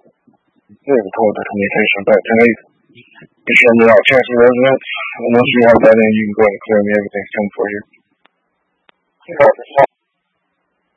record the communication back. And they show me out chance residents. And once you have that in, you can go ahead and clear me. Everything's 10 for you.